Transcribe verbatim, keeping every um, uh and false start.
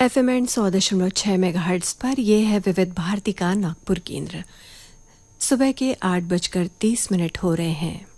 F M and सौ दशमलव छः मेगाहर्ट्ज पर यह है विविध भारती का नागपुर केंद्र। सुबह के आठ बजकर तीस मिनट हो रहे हैं।